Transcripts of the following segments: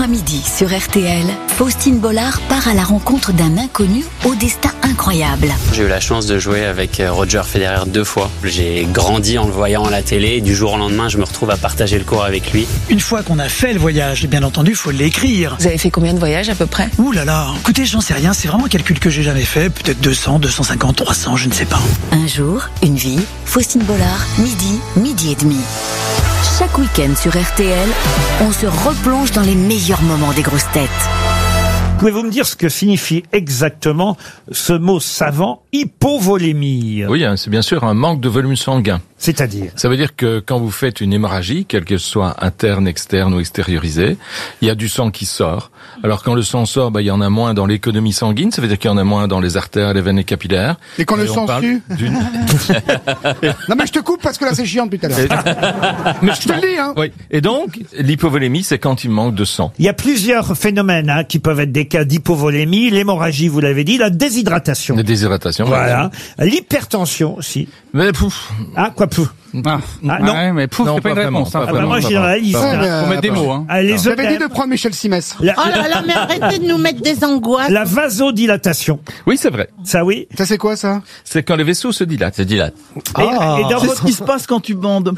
à midi sur RTL, Faustine Bollard part à la rencontre d'un inconnu au destin incroyable. J'ai eu la chance de jouer avec Roger Federer 2 fois. J'ai grandi en le voyant à la télé et du jour au lendemain, je me retrouve à partager le court avec lui. Une fois qu'on a fait le voyage, bien entendu, il faut l'écrire. Vous avez fait combien de voyages à peu près ? Ouh là là, écoutez, j'en sais rien, c'est vraiment un calcul que j'ai jamais fait. Peut-être 200, 250, 300, je ne sais pas. Un jour, une vie, Faustine Bollard, midi et demi. Chaque week-end sur RTL, on se replonge dans les meilleurs moments des grosses têtes. Pouvez-vous me dire ce que signifie exactement ce mot savant, hypovolémie? Oui, c'est bien sûr un manque de volume sanguin. C'est-à-dire? Ça veut dire que quand vous faites une hémorragie, quelle qu'elle soit interne, externe ou extériorisée, il y a du sang qui sort. Alors quand le sang sort, il y en a moins dans l'économie sanguine, ça veut dire qu'il y en a moins dans les artères, les veines et capillaires. Et quand le sang sue Non mais je te coupe parce que là c'est chiant depuis tout à l'heure. Mais je te le dis, hein. Oui. Et donc, l'hypovolémie, c'est quand il manque de sang. Il y a plusieurs phénomènes qui peuvent être des cas d'hypovolémie, l'hémorragie, vous l'avez dit, la déshydratation. La déshydratation. Voilà. L'hypertension aussi. Mais pouf. Ah, quoi pouf? Non. Ouais, mais pouf, c'est pas une réponse. Moi, j'ai dans la liste. Faut mettre des mots, hein. J'avais dit de prendre Michel Simès. Oh là là, mais arrêtez de nous mettre des angoisses. La vasodilatation. Oui, c'est vrai. Ça, oui. Ça, c'est quoi, ça? C'est quand les vaisseaux se dilatent. Et dans C'est ce qui se passe quand tu bandes.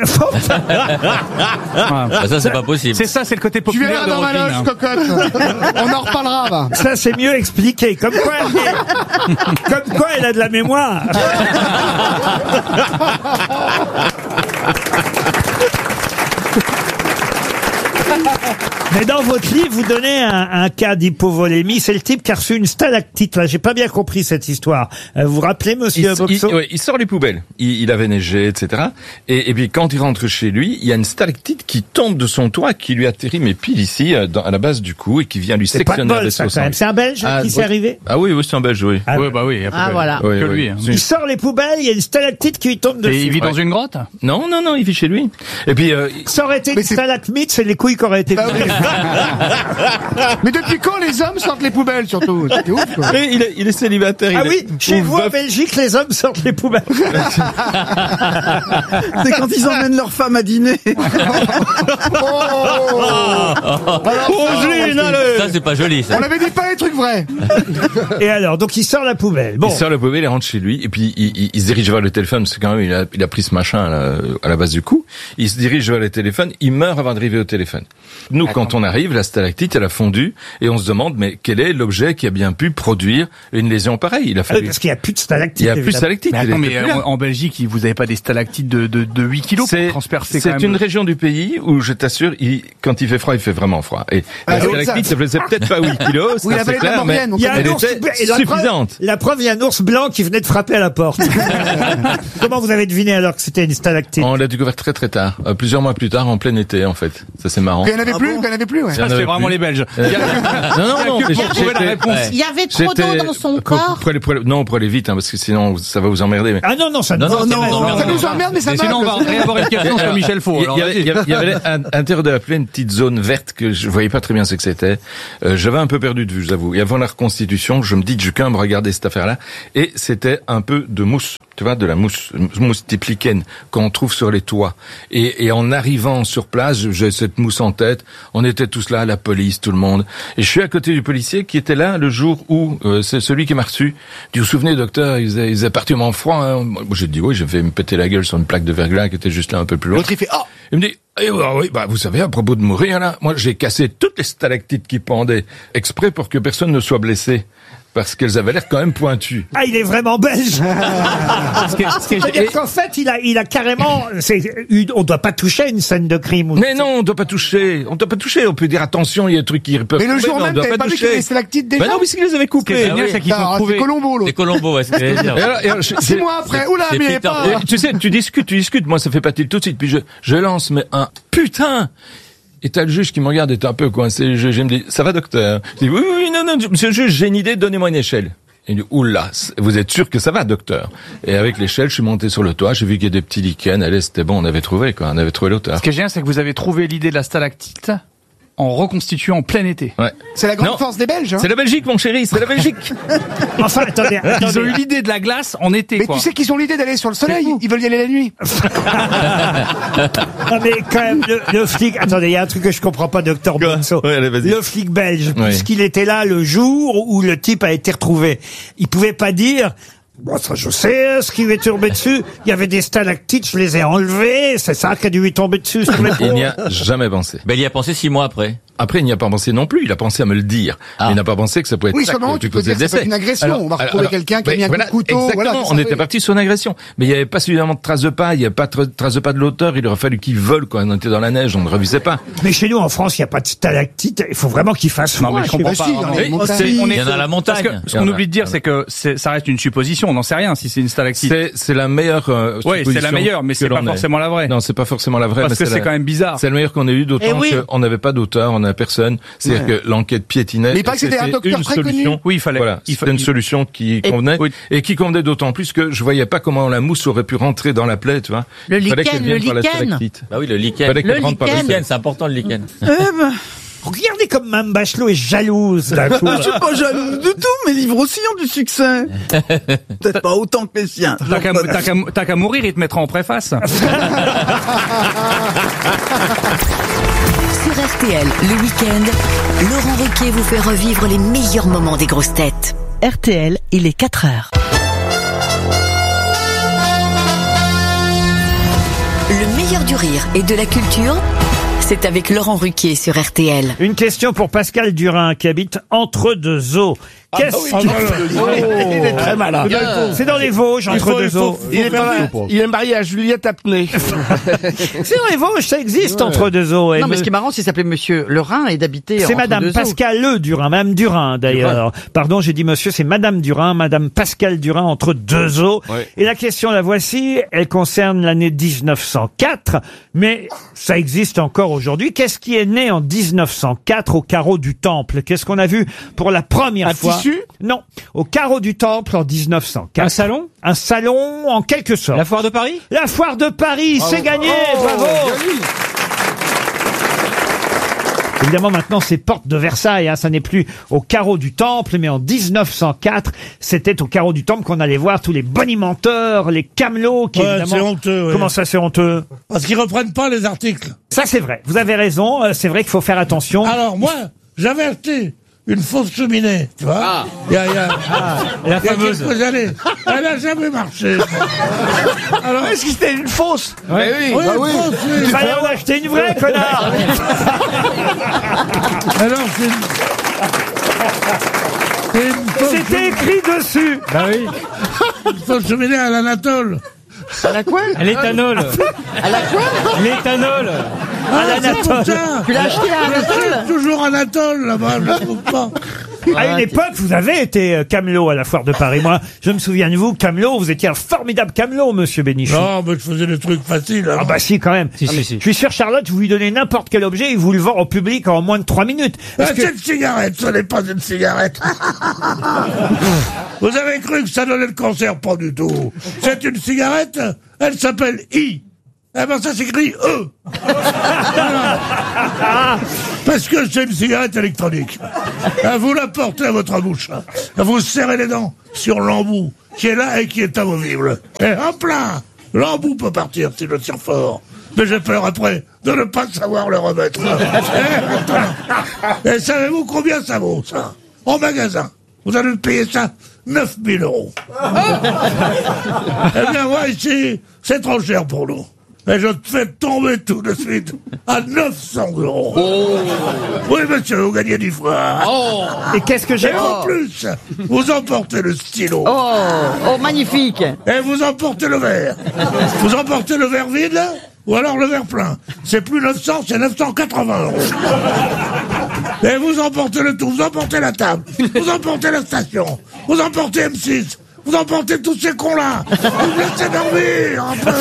Ça, c'est pas possible. C'est ça, c'est le côté Tu populaire verras de dans ma Roselyne. loge, cocotte. On en reparlera, va. Ça, c'est mieux expliqué. Comme quoi, elle a de la mémoire. Mais dans votre livre, vous donnez un cas d'hypovolémie. C'est le type qui a reçu une stalactite. Là, j'ai pas bien compris cette histoire. Vous vous rappelez, monsieur Boxo? Il sort les poubelles. Il avait neigé, etc. Et puis quand il rentre chez lui, il y a une stalactite qui tombe de son toit, qui lui atterrit mais pile ici, à la base du cou, et qui vient lui C'est pas de sectionner bol, les ça, quand même. C'est un Belge qui s'est arrivé? Ah oui, c'est un Belge, oui. Ah, Oui, bah oui. voilà. Oui, Que oui. lui. Hein. Il sort les poubelles, il y a une stalactite qui lui tombe dessus. Et il vit dans une grotte ? Non, il vit chez lui. Et puis, Ça aurait été une stalagmite, c'est les couilles qui auraient été... Mais depuis quand les hommes sortent les poubelles, surtout? C'est ouf, quoi. mais il est célibataire. Ah il oui, est- chez ou vous, en veuf. Belgique, les hommes sortent les poubelles. C'est quand ils emmènent leur femme à dîner. Ça, c'est pas joli, ça. On avait dit pas les trucs vrais. Et alors, donc il sort la poubelle. Bon. Il sort la poubelle, il rentre chez lui, et puis il se dirige vers le téléphone, parce que quand même il a pris ce machin là, à la base du cou. Il se dirige vers le téléphone, il meurt avant d'arriver au téléphone. Nous, quand on arrive, la stalactite, elle a fondu, et on se demande, mais quel est l'objet qui a bien pu produire une lésion pareille? Il a fallu... Parce qu'il n'y a plus de stalactite. Il y a plus de évidemment. stalactite. Mais il attends, était mais plus là. en Belgique, vous avez pas des stalactites de 8 kilos pour transpercer quand même. C'est une région du pays où, je t'assure, quand il fait froid, il fait vraiment froid. Et la stalactite, ça faisait peut-être pas 8 kilos, Oui, ça, la c'est vallée de la clair, mais Maurienne, on Il y a un elle ours, était et suffisante. la preuve, il y a un ours blanc qui venait de frapper à la porte. Comment vous avez deviné alors que c'était une stalactite? On l'a découvert très très tard, plusieurs mois plus tard, en plein été en fait. Ça c'est marrant. Il y en avait plus, ouais. Ça, c'est vraiment les Belges. Non, que pour trouver la réponse. Il y avait trop d'eau dans son corps. Pour aller vite, parce que sinon ça va vous emmerder. Mais... Ah non, ça ne Non, Ça nous emmerde, mais ça Mais sinon, on va réavoir une question sur Michel Faux. Il y avait à l'intérieur de la plaie une petite zone verte que je voyais pas très bien ce que c'était. J'avais un peu perdu de vue, j'avoue. Et avant la reconstitution, je me dis que je quand même regarder cette affaire-là. Et c'était un peu de mousse. Tu vois, de la mousse type lichen qu'on trouve sur les toits. Et en arrivant sur place, j'ai cette mousse en tête. On était tous là, la police, tout le monde. Et je suis à côté du policier qui était là le jour où c'est celui qui m'a reçu. Vous vous souvenez, docteur, ils étaient particulièrement froid. Hein. Moi, j'ai dit oui, j'ai fait me péter la gueule sur une plaque de verglas qui était juste là un peu plus loin. L'autre, il fait, oh! Il me dit, oui, vous savez, à propos de mourir, là, moi, j'ai cassé toutes les stalactites qui pendaient, exprès pour que personne ne soit blessé. Parce qu'elles avaient l'air quand même pointues. Ah, il est vraiment belge. C'est-à-dire qu'en fait, il a carrément, on doit pas toucher à une scène de crime. Mais non, on doit pas toucher. On peut dire attention, il y a des trucs qui peuvent. Mais le jour on même, doit t'avais pas vu qu'il y avait des stalactites déjà? Ben non, puisqu'ils les avaient coupés. C'est qu'il faut trouver. C'est Colombo, l'autre. C'est Colombo, ouais, c'est ce que j'allais dire. 6 mois après, oula, mais il n'y avait pas. Tu sais, tu discutes. Moi, ça fait pas tilt tout de suite. Puis je lance, mais un putain. Et t'as le juge qui me regarde, et t'es un peu coincé. Je me dis, ça va, docteur? Je dis, oui, non, monsieur le juge, j'ai une idée, donnez-moi une échelle. Il dit, oula, vous êtes sûr que ça va, docteur? Et avec l'échelle, je suis monté sur le toit, j'ai vu qu'il y a des petits lichens. Allez, c'était bon, on avait trouvé l'auteur. Ce qui est génial, c'est que vous avez trouvé l'idée de la stalactite en reconstituant en plein été. Ouais. C'est la grande Non. force des Belges. Hein. C'est la Belgique, mon chéri, c'est la Belgique. Enfin, attendez. Ils ont eu l'idée de la glace en été, Mais quoi. tu sais qu'ils ont l'idée d'aller sur le soleil. Ils veulent y aller la nuit. Non, mais quand même, le flic... Attendez, il y a un truc que je comprends pas, docteur Quoi? Bonso. Ouais, allez, vas-y. Le flic belge, Ouais. puisqu'il était là le jour où le type a été retrouvé, il pouvait pas dire... Bon, ça, je sais, ce qui lui est tombé dessus. Il y avait des stalactites, je les ai enlevés. C'est ça qui a dû lui tomber dessus sur les Il peaux. n'y a jamais pensé. Ben, il y a pensé 6 mois après. Après, il n'y a pas pensé non plus. Il a pensé à me le dire. Ah. Mais il n'a pas pensé que ça pouvait être Oui, ça seulement qui tu peux causait dire le que ça peut décès. être une agression. On va retrouver quelqu'un qui a mis un coup de couteau. Exactement. Voilà, On était parti sur une agression. Mais il n'y avait pas suffisamment de traces de pas. Il n'y avait pas de traces de pas de l'auteur. Il aurait fallu qu'il vole quand on était dans la neige. On ne revisait pas. Mais chez nous, en France, il n'y a pas de stalactites. Il faut vraiment qu'il fasse Non, froid. mais je comprends Mais pas. si, dans vraiment. les Oui, montagnes. on Il y en a à la montagne. Parce que ce qu'on oublie de dire, c'est que ça reste une supposition. On n'en sait rien si c'est une stalactite. C'est la meilleure. Oui, c'est la meilleure, mais c'est pas forcément la vraie. Non, c'est pas forcément la vraie. Parce mais que c'est la- quand même bizarre. C'est le meilleur qu'on ait eu, d'autant Eh oui. qu'on n'avait pas d'auteur, on n'a personne. C'est-à-dire que l'enquête piétinait. Mais il paraît que c'était un docteur une très solution. connu. Oui, il fallait. Voilà, c'était une solution qui Et- convenait. Oui. Et qui convenait d'autant plus que je voyais pas comment la mousse aurait pu rentrer dans la plaie, tu vois. Le Il fallait lichen, qu'elle vienne le par la lichen. stalactite. Bah oui, le lichen. Fallait qu'elle Le rentre par la lichen. Lichen, c'est important, le lichen. Regardez comme Mme Bachelot est jalouse d'un coup. Je suis pas jalouse du tout, mes livres aussi ont du succès. Peut-être pas autant que les siens. T'as qu'à mourir, il te mettra en préface. Sur RTL, le week-end, Laurent Ruquier vous fait revivre les meilleurs moments des grosses têtes. RTL, il est 4 heures. Le meilleur du rire et de la culture, c'est avec Laurent Ruquier sur RTL. Une question pour Pascal Durin qui habite entre deux eaux. Qu'est-ce qui... Il est très malin. C'est dans les Vosges, entre deux eaux. Il est marié à Juliette Apnée. C'est dans les Vosges, ça existe, entre deux eaux. Et Non, mais ce qui est marrant, c'est qu'il s'appelait Monsieur Lerin et d'habiter c'est entre Madame deux eaux. Pascal Le Durin, Madame Durin d'ailleurs. Pardon, j'ai dit monsieur, c'est Madame Durin, Madame Pascal Durin entre deux eaux. Ouais. Et la question, la voici, elle concerne l'année 1904, mais ça existe encore aujourd'hui. Qu'est-ce qui est né en 1904 au carreau du Temple? Qu'est-ce qu'on a vu pour la première fois? Non, au carreau du Temple en 1904. Un salon? Un salon en quelque sorte. La foire de Paris? La foire de Paris, c'est gagné, bravo. Évidemment, maintenant, c'est porte de Versailles. Ça n'est plus au carreau du Temple, mais en 1904, c'était au carreau du Temple qu'on allait voir tous les bonimenteurs, les camelots. Qui, évidemment... c'est honteux. Comment ça, c'est honteux? Parce qu'ils reprennent pas les articles. Ça, c'est vrai. Vous avez raison. C'est vrai qu'il faut faire attention. Alors moi, j'avais acheté une fausse cheminée, tu vois. Il y a La fameuse. quelques années. Elle n'a jamais marché. Alors, Est-ce que c'était une fausse? oui, une fausse, oui. Il fallait en acheter une vraie, connard. Alors c'est une fausse C'était écrit dessus. Bah oui. une fausse cheminée à l'Anatole. À la quoi? L'éthanol. À la quoi? L'éthanol. C'est pour ça. Tu l'as acheté à Je Anatole? cherche toujours Anatole là-bas, je ne trouve pas. À une époque, vous avez été camelot à la foire de Paris. Moi, je me souviens de vous, camelot. Vous étiez un formidable camelot, monsieur Bénichou. Non, mais je faisais des trucs faciles. hein. Ah bah si, quand même. Si. Je suis sûr, Charlotte, vous lui donnez n'importe quel objet, il vous le vend au public en moins de 3 minutes. Parce que... C'est une cigarette, ce n'est pas une cigarette. Vous avez cru que ça donnait le cancer? Pas du tout. C'est une cigarette, elle s'appelle I. Eh ben ça s'écrit E. Parce que c'est une cigarette électronique. Vous la portez à votre bouche. Vous serrez les dents sur l'embout qui est là et qui est amovible. Et hop là, l'embout peut partir si je tire fort. Mais j'ai peur après de ne pas savoir le remettre. Et savez-vous combien ça vaut, ça? En magasin. Vous allez payer ça 9 000 €. Eh bien, moi, ici, c'est trop cher pour nous. Et je te fais tomber tout de suite à 900 €. Oui, monsieur, vous gagnez 10 fois. Et qu'est-ce que j'ai? Et en plus, vous emportez le stylo. Oh, magnifique. Et vous emportez le verre. Vous emportez le verre vide, ou alors le verre plein. C'est plus 900, c'est 980 €. Et vous emportez le tout, vous emportez la table, vous emportez la station, vous emportez M6, vous emportez tous ces cons-là. Vous me laissez dormir un peu.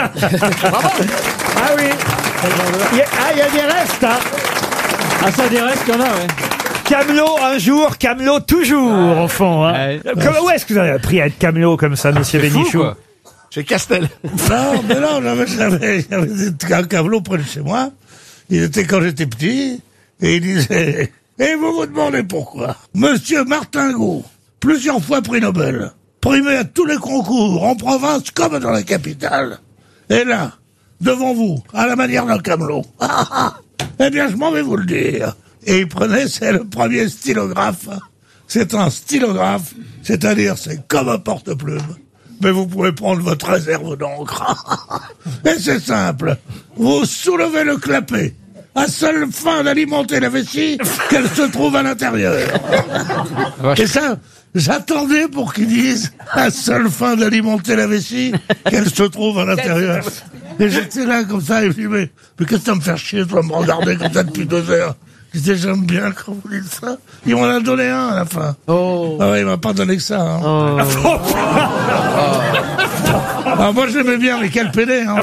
Ah oui. Il y a des restes, hein. Ah, ça, des restes, il y en a, ouais. Camelot un jour, camelot toujours, au fond. Hein. Ouais. Où est-ce que vous avez appris à être camelot comme ça, monsieur Bénichou? Chez Castel. Non, mais non, j'avais un camelot près de chez moi. Il était quand j'étais petit. Et il disait, et vous vous demandez pourquoi. Monsieur Martingaux, plusieurs fois prix Nobel, primé à tous les concours, en province comme dans la capitale. Et là, devant vous, à la manière d'un camelot. Eh bien, je m'en vais vous le dire. Et il prenait, c'est le premier stylographe. C'est un stylographe, c'est-à-dire c'est comme un porte-plume. Mais vous pouvez prendre votre réserve d'encre. Et c'est simple. Vous soulevez le clapet, à seule fin d'alimenter la vessie qu'elle se trouve à l'intérieur. Et ça, j'attendais pour qu'ils disent à seule fin d'alimenter la vessie qu'elle se trouve à l'intérieur. Et j'étais là comme ça, et je me dis, mais qu'est-ce que ça me fait chier, toi, me regarder comme ça depuis 2 heures. Je disais, j'aime bien quand vous dites ça. Il m'en a donné un à la fin. Oh. Ah ouais, il m'a pas donné que ça. Hein. Oh. Ah, moi, j'aimais bien, mais quel pédé. Hein.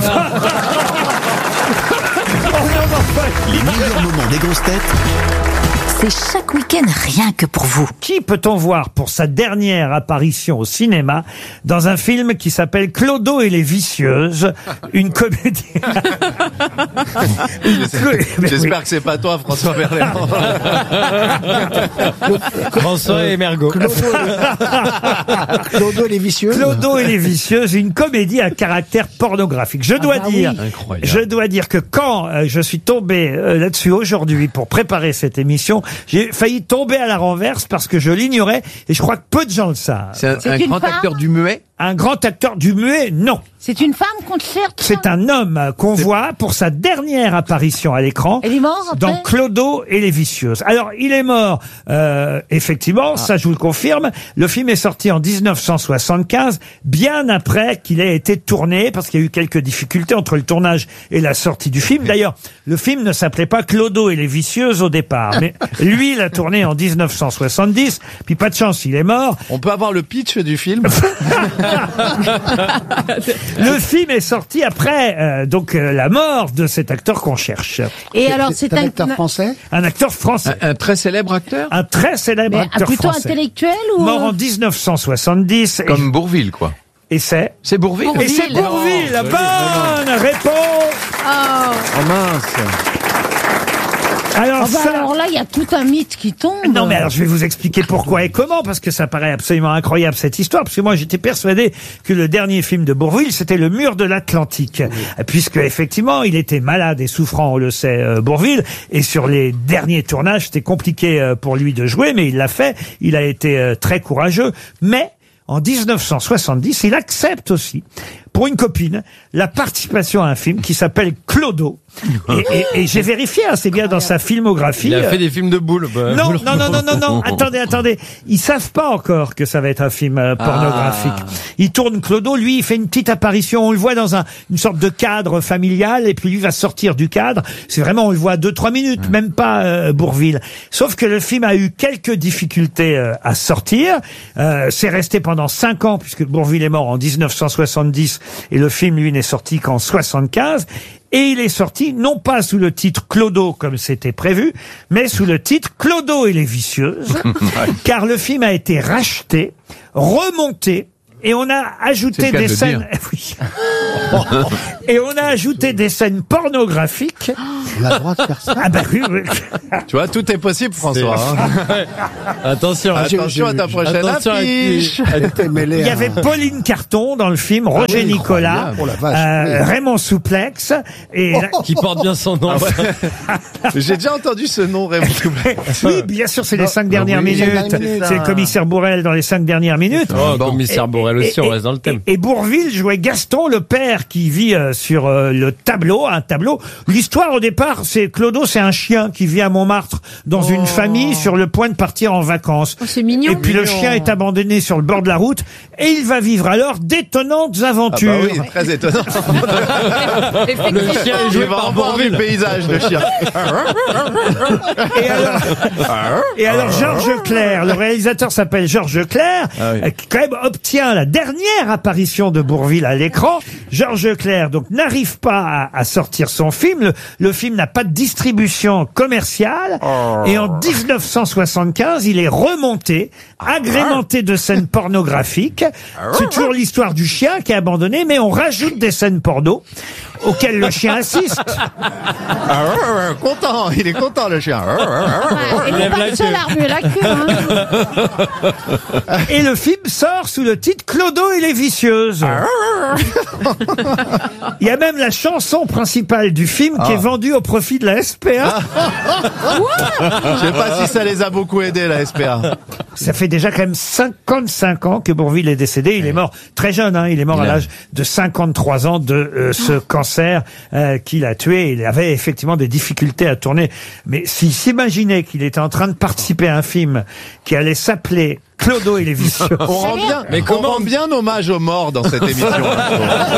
Les meilleurs moments des grosses têtes, c'est chaque week-end rien que pour vous. Qui peut-on voir pour sa dernière apparition au cinéma dans un film qui s'appelle Clodo et les Vicieuses, une comédie. J'espère que c'est pas toi, François Berléand. François et Mergo. Clodo et les Vicieuses. Clodo et les Vicieuses, une comédie à caractère pornographique. Je dois dire que quand je suis tombé là-dessus aujourd'hui pour préparer cette émission, j'ai failli tomber à la renverse parce que je l'ignorais et je crois que peu de gens le savent. C'est un grand acteur du muet? Un grand acteur du muet, non. C'est une femme qu'on cherche. C'est un homme qu'on voit pour sa dernière apparition à l'écran. Il est mort après dans Clodo et les Vicieuses. Alors, il est mort, effectivement, ça je vous le confirme. Le film est sorti en 1975, bien après qu'il ait été tourné, parce qu'il y a eu quelques difficultés entre le tournage et la sortie du film. D'ailleurs, le film ne s'appelait pas Clodo et les Vicieuses au départ, mais lui, il a tourné en 1970, puis pas de chance, il est mort. On peut avoir le pitch du film? Le film est sorti après la mort de cet acteur qu'on cherche. Et alors c'est un acteur français? Un acteur français. Un très célèbre acteur? Un très célèbre acteur plutôt français. intellectuel ou mort en 1970. Comme Bourvil, quoi. Et c'est Bourvil. Et c'est Bourvil, la bonne réponse. Oh mince. Alors, alors là, il y a tout un mythe qui tombe. Non, mais alors je vais vous expliquer pourquoi et comment, parce que ça paraît absolument incroyable cette histoire, parce que moi j'étais persuadé que le dernier film de Bourvil, c'était Le Mur de l'Atlantique, puisque effectivement il était malade et souffrant, on le sait, Bourvil, et sur les derniers tournages, c'était compliqué pour lui de jouer, mais il l'a fait, il a été très courageux, mais en 1970, il accepte aussi, pour une copine, la participation à un film qui s'appelle Clodo. Et j'ai vérifié, hein, c'est bien dans sa filmographie. Il a fait des films de boules. Non. Attendez. Ils savent pas encore que ça va être un film pornographique. Il tourne Clodo, lui, il fait une petite apparition. On le voit dans une sorte de cadre familial, et puis lui va sortir du cadre. C'est vraiment, on le voit 2-3 minutes, même pas Bourvil. Sauf que le film a eu quelques difficultés à sortir. C'est resté pendant 5 ans, puisque Bourvil est mort en 1970, et le film, lui, n'est sorti qu'en 75. Et il est sorti non pas sous le titre Clodo comme c'était prévu, mais sous le titre Clodo et les Vicieuses, car le film a été racheté, remonté, et on a ajouté des scènes. Oui. Et on a ajouté des scènes pornographiques. On a le droit de faire ça. Ah bah oui. Tu vois, tout est possible, François. Attention à ta prochaine affiche. Il y avait Pauline Carton dans le film, Roger Nicolas, Raymond Souplex, et qui porte bien son nom. J'ai déjà entendu ce nom, Raymond Souplex. Oui, bien sûr, c'est les 5 dernières minutes. C'est le commissaire Bourrel dans les 5 dernières minutes. Oh, commissaire Bourrel aussi, on reste dans le thème. Et Bourvil jouait Gaston, le père qui vit sur un tableau. L'histoire au départ, c'est Clodo, c'est un chien qui vit à Montmartre dans une famille sur le point de partir en vacances. Oh, c'est mignon. Et puis le chien est abandonné sur le bord de la route et il va vivre alors d'étonnantes aventures. Ah bah oui, très étonnant. Le chien est joué par Bourvil. Le paysage, le chien. Et alors Georges Clerc, le réalisateur s'appelle Georges Clerc, qui quand même obtient la dernière apparition de Bourvil à l'écran. Georges Clerc donc n'arrive pas à sortir son film. Le film n'a pas de distribution commerciale. Et en 1975, il est remonté, agrémenté de scènes pornographiques. C'est toujours l'histoire du chien qui est abandonné, mais on rajoute des scènes porno. auquel le chien assiste. Content, il est content le chien. Il n'est pas le seul à remuer la queue. Hein. Et le film sort sous le titre Clodo et les vicieuses. Il y a même la chanson principale du film qui est vendue au profit de la SPA. Je sais pas si ça les a beaucoup aidés, la SPA. Ça fait déjà quand même 55 ans que Bourvil est décédé. Il est mort très jeune, hein. Il est mort à l'âge de 53 ans de ce cancer qui l'a tué. Il avait effectivement des difficultés à tourner. Mais s'il s'imaginait qu'il était en train de participer à un film qui allait s'appeler Clodo et les vicieux. On rend bien hommage aux morts dans cette émission.